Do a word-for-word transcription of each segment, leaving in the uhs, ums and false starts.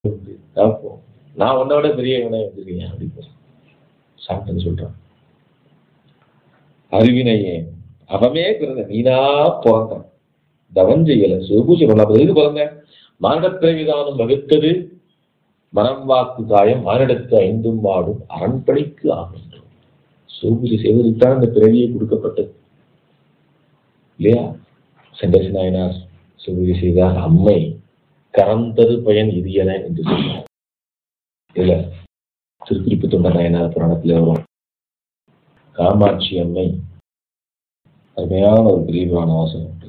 நான் உன்னோட பெரிய வினை வச்சிருக்கேன் அப்படின்னு சாப்பிட்டேன்னு சொல்றான். அறிவினையே அவமே பிறந்த நீனா பிறந்தான், தவம் செய்யல, சிவபூஜை பண்ண எது பிறந்த மானிடப்பிரவிதானம் வகுத்தது மனம் வாக்கு காயம் மானிடத்து ஐந்தும் வாடும் அரண்படைக்கு ஆகின்றோம். சிவபூஜை செய்வதற்கான இந்த பிறவியை கொடுக்கப்பட்டது இல்லையா? செங்கசி நாயனார் சிவபூஜை செய்தார். அம்மை கரந்தது பயன் இது என என்று சொன்னார். இதுல திருக்குறிப்பு தொண்ட நாயனார் புராணத்துல வரும். காமாட்சி அம்மை அருமையான ஒரு பிரிவான வாசகம் உண்டு.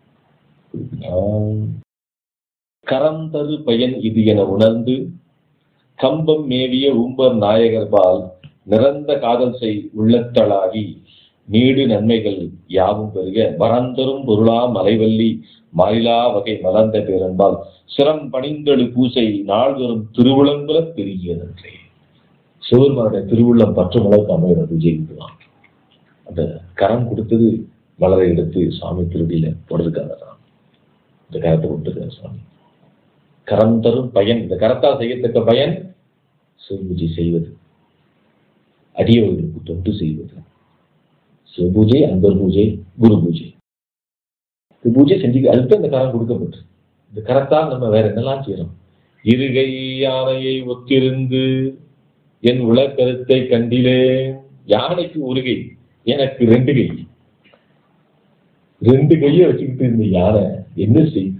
கரந்தது பயன் இது என உணர்ந்து கம்பம் மேவிய உம்பர் நாயகர்பால் நிறந்த காதல் செய் உள்ளத்தளாகி நீடு நன்மைகள் யாவும் பெருக மறந்தரும் பொருளா மலைவல்லி மாயிலா வகை மலர்ந்த பேரன்பால் சிரம் பணிந்தெழு பூசை நாள்தோறும் திருவுளங்குல பெருகியதன்றே. சிவருமானுடைய திருவுள்ளம் பற்றும் அளவுக்கு அமையோட பூஜை இதுதான். அந்த கரம் கொடுத்தது மலரை எடுத்து சுவாமி திருடியில போடுறதுக்காக தான் இந்த கரத்தை கொடுத்துருக்காரு சுவாமி. கரம் தரும் பயன், இந்த கரத்தால் செய்யத்தக்க பயன் சிவபூஜை செய்வது, அடியவர்களுக்கு தொண்டு செய்வது. சிவபூஜை, அன்பர் பூஜை, குரு பூஜை, இந்த பூஜை செஞ்சு அதுக்கு இந்த கரம் கொடுக்கப்பட்டு இந்த கரத்தால் நம்ம வேற என்னெல்லாம் செய்யறோம். இருகை யானையை ஒத்திருந்து என் உலக்கருத்தை கண்டிலே. யானைக்கு ஒரு கை, எனக்கு ரெண்டு கை. ரெண்டு கையை வச்சுக்கிட்டு இருந்த யானை என்ன செய்யுது?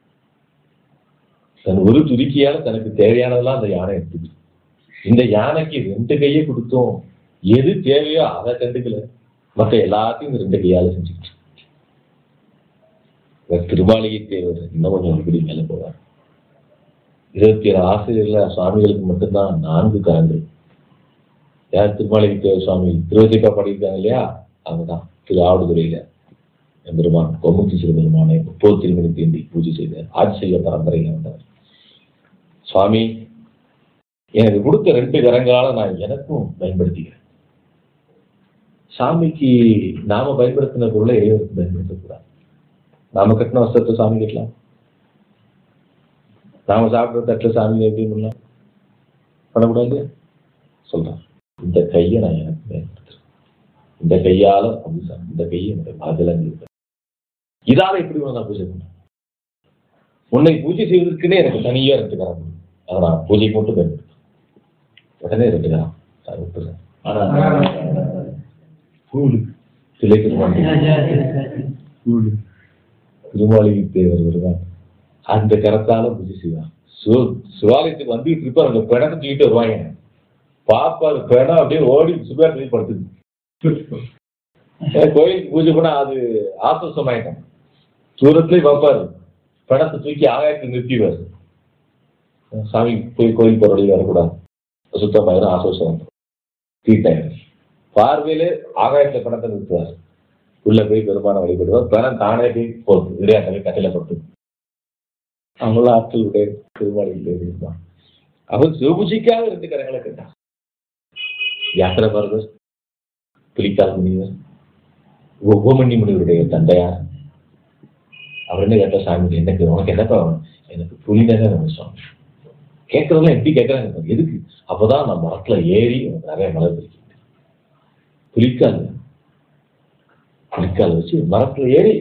தன் ஒரு துருக்கியால தனக்கு தேவையானதெல்லாம் அந்த யானை எடுத்துது. இந்த யானைக்கு ரெண்டு கையை கொடுத்தோம், எது தேவையோ அதை கண்டுக்கல, மற்ற எல்லாத்தையும் இந்த ரெண்டு கையால செஞ்சுக்கிட்டு. திருமாளிகை தேவர் இன்னும் கொஞ்சம் இப்படி மேல போவார். இருபத்தி ஏழு ஆசிரியர்ல சுவாமிகளுக்கு மட்டும்தான் நான்கு கரங்கள். யார்? திருமாளிகை தேவர் சுவாமி திருவசிப்பா பாடியிருக்காங்க இல்லையா, அவங்கதான். திரு ஆவடுதுறையில பெருமான் கோமுக்தி சிறுபெருமானை முப்பது திருமணி தீண்டி பூஜை செய்த ஆட்சிய பரம்பரையில வந்தவர் சுவாமி. எனக்கு கொடுத்த ரெண்டு கரங்களால நான் எனக்கும் பயன்படுத்திக்கிறேன். சாமிக்கு நாம பயன்படுத்தின பொருளை இறைவனுக்கு பயன்படுத்தக்கூடாது. நாம கட்டின வஸ்திரத்தை சாமி கட்டலாம், நாம சாப்பிட்ற தட்டில் சாமி எப்படி பண்ணலாம், பண்ணக்கூடாது சொல்றான். இந்த கையை நான் எனக்கு பயன்படுத்துறேன், இந்த கையால அப்படி இந்த கையை என்னுடைய பாதல இதால எப்படி நான் பூஜை பண்ணேன். உன்னை பூஜை செய்வதற்குன்னே எனக்கு தனியா ரெண்டு கரம், அதை நான் பூஜைக்கு மட்டும் பயன்படுத்துறேன். உடனே ரெண்டு கரம் அதை விட்டுறேன். ஆனா கூடு சிலை திருமாளி கூடு திருமாளிகை தேவர் வருவான், அந்த கரத்தால பூஜை செய்வான். சிவ சிவாலயத்துக்கு வந்துட்டு இருப்ப அந்த பிணத்தை தூக்கிட்டு வருவாங்க. பாப்பா அது பிணம் அப்படியே ஓடி சுபேரத்தை படுத்துது. கோயிலுக்கு பூஜை பண்ணா அது ஆசுவாசமாயிட்டான். தூரத்துலயும் பார்ப்பாரு, பிணத்தை தூக்கி ஆகாயத்தில் நிறுத்திடுவாரு. சாமி போய் கோயில் போற வழி வரக்கூடாது, சுத்தமாயிரும், ஆசுவாசம் தீட்டாயிரும். பார்வையிலே ஆகாயத்துல பிணத்தை நிறுத்துவார். உள்ள போய் பெருமான வழிபடுவார். பிணம் தானே போய் போகுது, இடையாட்டவே கட்டையில படுத்து. அவங்களாம் ஆட்கள் உடைய திருமாளிகை இருந்தான். அவன் சிவபூஜைக்காக ரெண்டு கரங்களை கேட்டான். யாத்திரை பரதர், புலிக்கால் முனிவர், உபமணி முனிவருடைய தந்தையார். அவர் என்ன கேட்ட, சாமி எனக்கு உனக்கு என்னப்பா வேணும்? எனக்கு புலிதானே வேணும் சுவாமி. கேட்கறதுலாம் எப்படி கேட்கறாங்க, எதுக்கு? அப்போதான் நான் மரத்துல ஏறி எனக்கு நிறைய மலர் பறிக்க. புலிக்கால் புலிக்கால் வச்சு மரத்துல ஏறி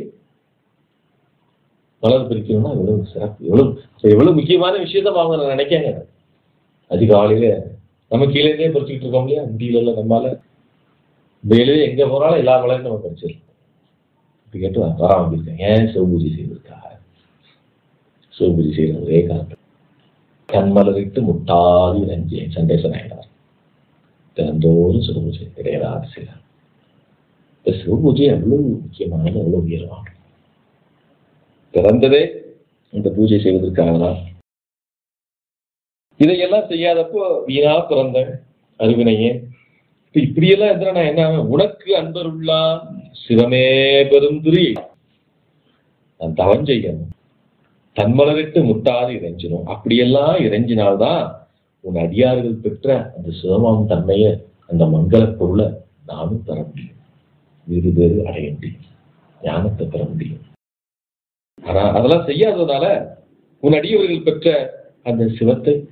மலர் பறிக்கணும்னா எவ்வளவு சிறப்பு, எவ்வளவு எவ்வளவு முக்கியமான விஷயத்த அவங்க நான் நினைக்காங்க. அதிகாலையில நம்ம கீழே பறிச்சுக்கிட்டு இருக்கோம் இல்லையா, முடியல நம்மளால. வேலையே எங்க போனாலும் எல்லா மலரும் நம்ம பறிச்சிடலாம். இப்படி கேட்டு வர வாங்கியிருக்கேன். ஏன் சிவபூஜை செய்வதற்காக. சிவபூஜை செய்யற ஒரே காரணம், கண்மலரிட்டு முட்டாதி நஞ்சேன் சண்டேசன் ஆயினார். தினந்தோறும் சிவபூஜை கிடையாது செய்யறார். இந்த சிவபூஜை எவ்வளவு முக்கியமானது, எவ்வளவு உயர்வான. பிறந்ததே இந்த பூஜை செய்வதற்காக தான். இதையெல்லாம் செய்யாதப்போ வீணா பிறந்த அறிவினையே. இப்படியெல்லாம் இருந்தா நான் என்ன, உனக்கு அன்பர் உள்ளான் சிவமே பெரும் திரி, நான் தவம் செய்யணும், தன்மலரிட்டு முட்டாது இறைஞ்சிடும். அப்படியெல்லாம் இறைஞ்சினால்தான் உன் அடியார்கள் பெற்ற அந்த சிவமாம் தன்மைய, அந்த மங்கள பொருளை நானும் பெற முடியும், வீடு பேரு அடைய முடியும், ஞானத்தை பெற முடியும். ஆனா அதெல்லாம் செய்யாததுனால உன் அடியவர்கள் பெற்ற அந்த சிவத்தை